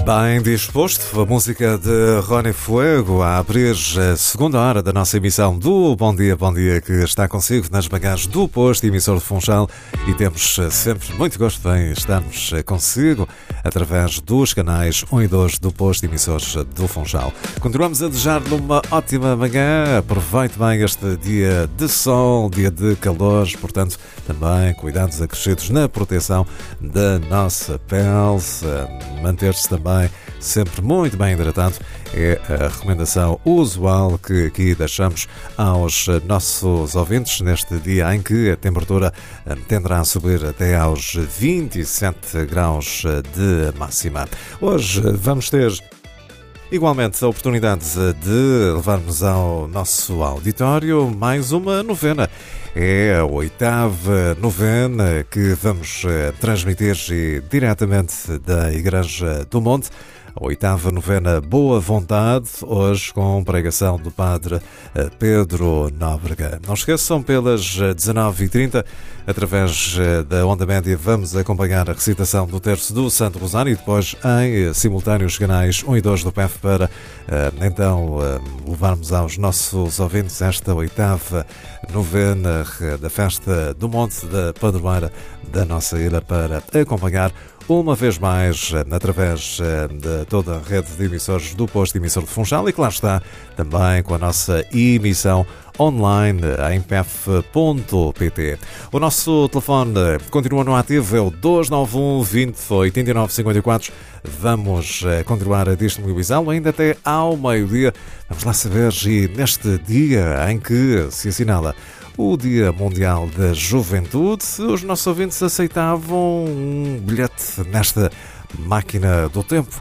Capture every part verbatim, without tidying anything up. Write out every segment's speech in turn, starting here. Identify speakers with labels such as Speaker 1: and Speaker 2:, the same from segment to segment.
Speaker 1: Bem disposto, a música de Rony Fuego a abrir a segunda hora da nossa emissão do Bom Dia, Bom Dia, que está consigo nas manhãs do posto emissor de Funchal, e temos sempre muito gosto em estarmos consigo através dos canais um e dois do posto emissor do Funchal. Continuamos a desejar-lhe uma ótima manhã, aproveite bem este dia de sol, dia de calor, portanto também cuidados acrescidos na proteção da nossa pele, manter-se também sempre muito bem hidratado é a recomendação usual que aqui deixamos aos nossos ouvintes neste dia em que a temperatura tenderá a subir até aos vinte e sete graus de máxima. Hoje vamos ter igualmente a oportunidade de levarmos ao nosso auditório mais uma novena. É a oitava novena que vamos transmitir diretamente da Igreja do Monte. A oitava novena Boa Vontade, hoje com pregação do Padre Pedro Nóbrega. Não esqueçam, pelas dezanove e trinta, através da Onda Média, vamos acompanhar a recitação do Terço do Santo Rosário e depois em simultâneo os canais um e dois do P F para então levarmos aos nossos ouvintes esta oitava novena da Festa do Monte da Padroeira da nossa ilha para acompanhar uma vez mais através de toda a rede de emissores do posto emissor de Funchal e, claro está, também com a nossa emissão online em p f ponto p t. O nosso telefone continua no ativo, é o dois nove um, vinte, oitenta e nove, cinquenta e quatro. Vamos continuar a disponibilizá-lo ainda até ao meio-dia. Vamos lá saber, e neste dia em que se assinala o Dia Mundial da Juventude, os nossos ouvintes aceitavam um bilhete nesta máquina do tempo,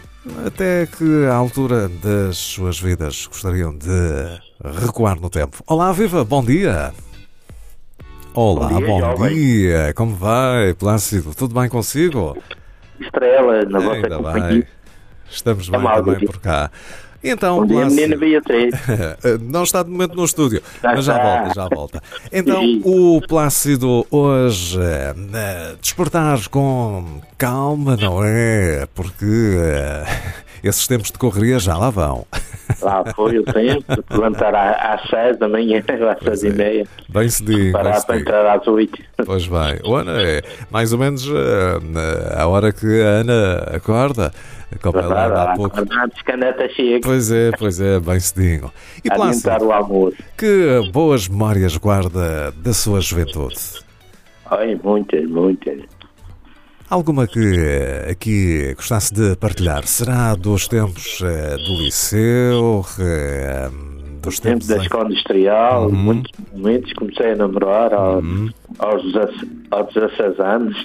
Speaker 1: até que à altura das suas vidas gostariam de recuar no tempo. Olá, viva, bom dia! Olá, bom dia, bom dia. Como vai, Plácido? Tudo bem consigo?
Speaker 2: Estrela, na vossa
Speaker 1: Ainda
Speaker 2: companhia.
Speaker 1: bem. Estamos bem
Speaker 2: é
Speaker 1: também por cá. Então,
Speaker 2: bom dia,
Speaker 1: Plácido,
Speaker 2: menina Beatriz.
Speaker 1: não está de momento no estúdio,
Speaker 2: Já
Speaker 1: mas já
Speaker 2: está.
Speaker 1: volta, já volta. Então, o Plácido hoje eh, despertar com calma, não é? Porque eh, esses tempos de correria já lá vão.
Speaker 2: Lá foi o tempo, levantar às seis da manhã, às seis e meia.
Speaker 1: Bem cedinho, bem
Speaker 2: Parar para
Speaker 1: cedinho.
Speaker 2: entrar às oito.
Speaker 1: Pois bem. O Ana é mais ou menos eh, a hora que a Ana acorda, como ela anda há pouco.
Speaker 2: Antes que a neta chega,
Speaker 1: Pois é, pois é, bem cedinho. E
Speaker 2: a
Speaker 1: Plácido,
Speaker 2: adiantar o almoço.
Speaker 1: que boas memórias guarda da sua juventude?
Speaker 2: Ai, muitas, muitas.
Speaker 1: Alguma que eh, aqui gostasse de partilhar? Será dos tempos eh, do liceu, eh, dos
Speaker 2: Tempo
Speaker 1: tempos
Speaker 2: da
Speaker 1: em-
Speaker 2: escola industrial,
Speaker 1: Uhum.
Speaker 2: muitos momentos, comecei a namorar aos, aos, dezasseis, aos dezasseis anos.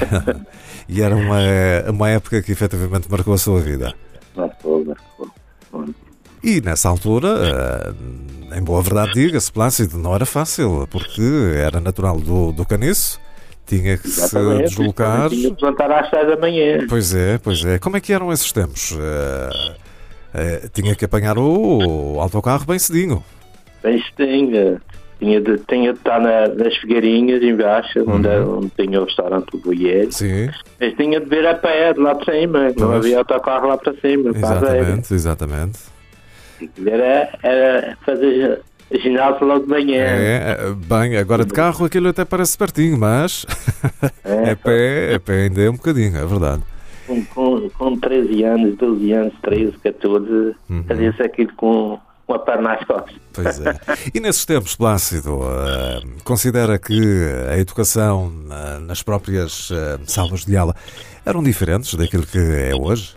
Speaker 1: E era uma, uma época que efetivamente marcou a sua vida.
Speaker 2: Marcou, marcou.
Speaker 1: E nessa altura, eh, em boa verdade diga-se, Plácido, não era fácil, porque era natural do, do Caniço, tinha que se
Speaker 2: Exatamente,
Speaker 1: deslocar.
Speaker 2: tinha que levantar às seis da manhã.
Speaker 1: Pois é, pois é. Como é que eram esses tempos? Eh, eh, tinha que apanhar o autocarro bem cedinho.
Speaker 2: Bem tinha, tinha, de, tinha de estar na, nas Figueirinhas, embaixo, onde, onde tinha o restaurante do Boielho.
Speaker 1: Sim,
Speaker 2: Mas tinha de vir a pé, de lá para cima. Não
Speaker 1: Pois.
Speaker 2: havia autocarro lá para cima. Para a Aveiro.
Speaker 1: exatamente, exatamente.
Speaker 2: Era, era fazer ginásio logo de manhã.
Speaker 1: É, bem, agora de carro aquilo até parece pertinho, mas
Speaker 2: É,
Speaker 1: é pé, é pé ainda é um bocadinho, é verdade.
Speaker 2: com, com, com treze anos, doze anos, treze, catorze, fazia-se aquilo com uma perna às costas.
Speaker 1: Pois é. E nesses tempos, Plácido, eh, considera que a educação na- nas próprias eh, salas de aula eram diferentes daquilo que é hoje?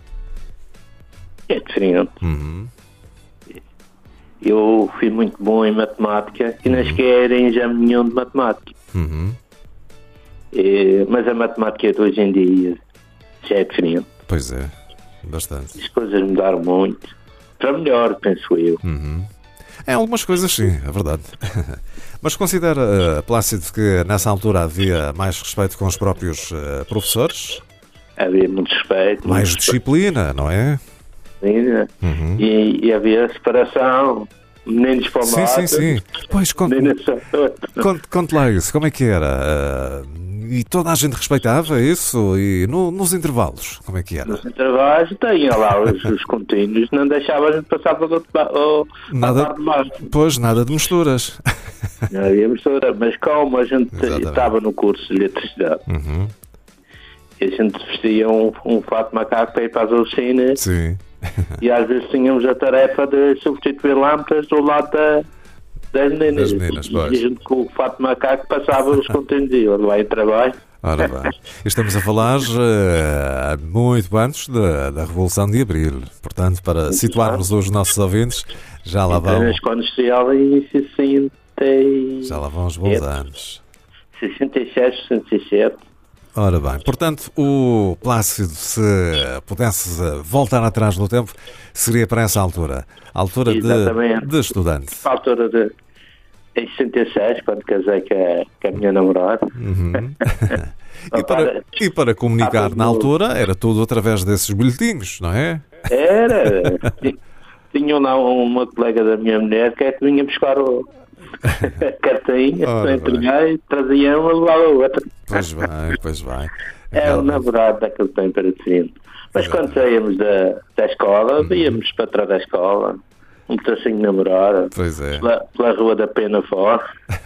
Speaker 2: É diferente.
Speaker 1: Uhum.
Speaker 2: Eu fui muito bom em matemática e nem sequer em exame nenhum de matemática.
Speaker 1: Uhum.
Speaker 2: Eh, mas a matemática de hoje em dia já é diferente.
Speaker 1: Pois é, bastante.
Speaker 2: As coisas mudaram muito. Para melhor, penso eu.
Speaker 1: Uhum. Em algumas coisas sim, é verdade. Mas considera, eh, Plácido, que nessa altura havia mais respeito com os próprios eh, professores?
Speaker 2: Havia muito respeito.
Speaker 1: Mais
Speaker 2: muito
Speaker 1: disciplina, não é?
Speaker 2: disciplina.
Speaker 1: Uhum.
Speaker 2: E, e havia separação. Meninos para o
Speaker 1: Sim, sim, sim. Pois, conte,
Speaker 2: Meninas para o outro.
Speaker 1: conte, conte lá isso, como é que era? Uh, E toda a gente respeitava isso? E no, nos intervalos, como é que era?
Speaker 2: Nos intervalos tinha lá os, os contínuos, não deixava a gente passar para o outro lado.
Speaker 1: Nada, pois, nada de misturas.
Speaker 2: Não havia mistura, mas como a gente
Speaker 1: Exatamente.
Speaker 2: estava no curso de eletricidade,
Speaker 1: Uhum.
Speaker 2: e a gente vestia um, um fato de macaco para ir para as oficinas,
Speaker 1: Sim.
Speaker 2: e às vezes tínhamos a tarefa de substituir lâmpadas do lado da, das meninas.
Speaker 1: Das meninas, pois.
Speaker 2: E a gente com o fato de macaco passava os contínuos e eu lá em trabalho.
Speaker 1: Ora bem, estamos a falar uh, muito antes da, da Revolução de Abril. Portanto, para
Speaker 2: Muito
Speaker 1: situarmos os nossos ouvintes, já lá
Speaker 2: Entrei
Speaker 1: vão,
Speaker 2: na escola industrial em sessenta e...
Speaker 1: já lá vão os bons anos.
Speaker 2: sessenta e sete, sessenta e sete.
Speaker 1: Ora bem, portanto, o Plácido, se pudesse voltar atrás no tempo, seria para essa altura. A altura de,
Speaker 2: Exatamente.
Speaker 1: de estudante.
Speaker 2: À altura de... Em sessenta e seis, quando casei com a, com a minha namorada.
Speaker 1: Uhum. e, para, e para comunicar na altura, era tudo através desses bilhetinhos, não é?
Speaker 2: Era. Tinha lá uma colega da minha mulher que é que vinha buscar o... a cartinha, para entregar e trazia uma e levava a outra.
Speaker 1: Pois bem, pois bem.
Speaker 2: É o namorado daquele tempo era diferente. Mas quando saíamos da, da escola, uhum. íamos para trás da escola, um pedacinho de namorada,
Speaker 1: pois é.
Speaker 2: pela, pela Rua da Pena fora.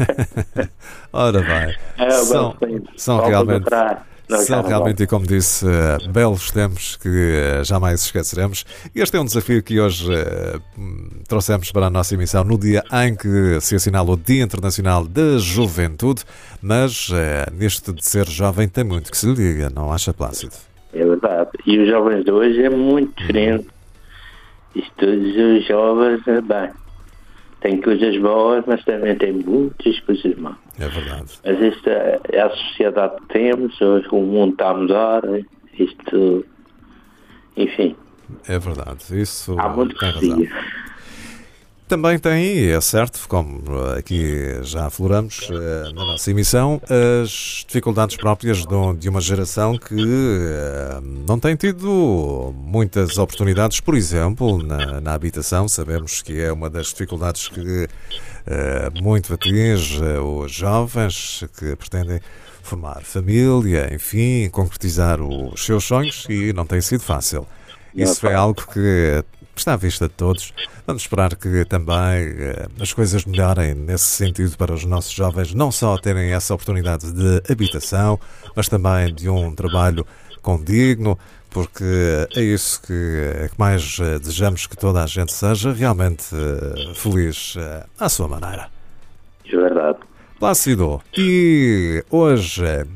Speaker 1: Ora bem,
Speaker 2: é,
Speaker 1: são, são realmente, são realmente, e como disse, uh, belos tempos que uh, jamais esqueceremos. Este é um desafio que hoje uh, trouxemos para a nossa emissão no dia em que se assinala o Dia Internacional da Juventude, mas uh, neste de ser jovem tem muito que se lhe diga, não acha, Plácido?
Speaker 2: É verdade, e os jovens de hoje é muito diferente. Isto, os jovens, bem, tem coisas boas, mas também tem muitas coisas más.
Speaker 1: É verdade.
Speaker 2: Mas esta é a sociedade que temos, hoje o mundo está a mudar, isto, enfim.
Speaker 1: É verdade, isso
Speaker 2: há muito
Speaker 1: tem razão. Também tem, é certo, como aqui já afloramos uh, na nossa emissão, as dificuldades próprias de, de uma geração que uh, não tem tido muitas oportunidades, por exemplo, na, na habitação. Sabemos que é uma das dificuldades que uh, muito atinge os jovens que pretendem formar família, enfim, concretizar os seus sonhos, e não tem sido fácil. Isso é algo que está à vista de todos. Vamos esperar que também uh, as coisas melhorem nesse sentido para os nossos jovens, não só terem essa oportunidade de habitação, mas também de um trabalho condigno, porque é isso que, é que mais uh, desejamos, que toda a gente seja realmente uh, feliz uh, à sua maneira.
Speaker 2: É verdade.
Speaker 1: Plácido, e hoje